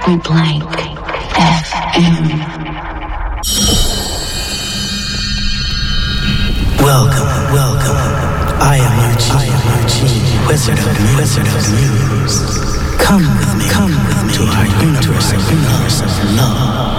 Point Blank FM. Welcome. I am Eugene, Wizard of News. Come with me to our universe of love.